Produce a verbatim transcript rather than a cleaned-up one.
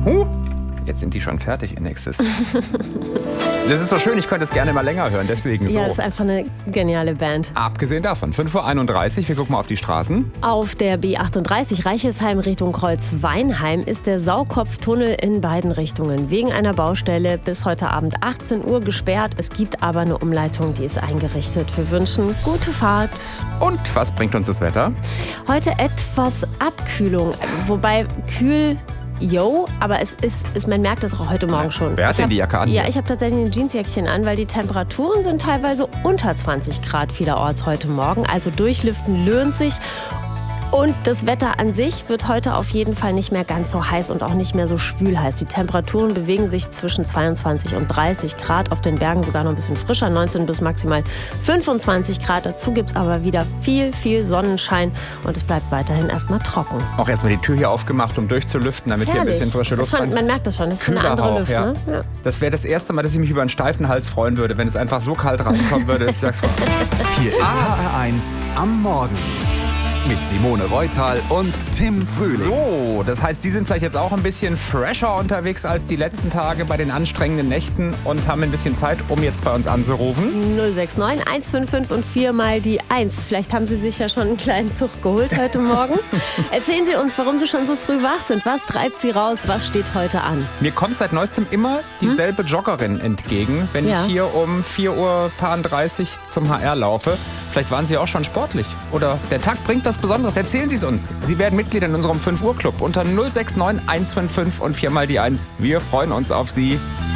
Huh, jetzt sind die schon fertig, Inexis. Das ist so schön, ich könnte es gerne mal länger hören, deswegen so. Ja, das ist einfach eine geniale Band. Abgesehen davon, fünf Uhr einunddreißig, wir gucken mal auf die Straßen. Auf der B achtunddreißig Reichelsheim Richtung Kreuzweinheim ist der Saukopftunnel in beiden Richtungen wegen einer Baustelle bis heute Abend achtzehn Uhr gesperrt. Es gibt aber eine Umleitung, die ist eingerichtet. Wir wünschen gute Fahrt. Und was bringt uns das Wetter? Heute etwas Abkühlung, wobei kühl... Yo, aber es ist, es, man merkt das auch heute Morgen schon. Wer hat denn die Jacke an? Ja, ich habe tatsächlich ein Jeansjäckchen an, weil die Temperaturen sind teilweise unter zwanzig Grad vielerorts heute Morgen. Also durchlüften lohnt sich. Und das Wetter an sich wird heute auf jeden Fall nicht mehr ganz so heiß und auch nicht mehr so schwül heiß. Die Temperaturen bewegen sich zwischen zweiundzwanzig und dreißig Grad, auf den Bergen sogar noch ein bisschen frischer, neunzehn bis maximal fünfundzwanzig Grad. Dazu gibt es aber wieder viel, viel Sonnenschein und es bleibt weiterhin erstmal trocken. Auch erstmal die Tür hier aufgemacht, um durchzulüften, damit hier ein bisschen frische Luft rein. Man merkt das schon, das ist schon eine andere Hauch, Luft. Ja. Ne? Ja. Das wäre das erste Mal, dass ich mich über einen steifen Hals freuen würde, wenn es einfach so kalt reinkommen würde. Ich sag's mal. Hier ist H R eins am Morgen. Mit Simone Reutal und Tim Frühling. So, das heißt, die sind vielleicht jetzt auch ein bisschen fresher unterwegs als die letzten Tage bei den anstrengenden Nächten und haben ein bisschen Zeit, um jetzt bei uns anzurufen. null sechs neun eins fünf fünf und viermal die eins. Vielleicht haben Sie sich ja schon einen kleinen Zug geholt heute Morgen. Erzählen Sie uns, warum Sie schon so früh wach sind. Was treibt Sie raus? Was steht heute an? Mir kommt seit neuestem immer dieselbe hm? Joggerin entgegen, wenn ja. ich hier um vier Uhr dreißig zum H R laufe. Vielleicht waren Sie auch schon sportlich. Oder der Tag bringt das Besonderes. Erzählen Sie es uns. Sie werden Mitglied in unserem fünf Uhr Club unter null sechs neun eins fünf fünf und viermal die eins. Wir freuen uns auf Sie.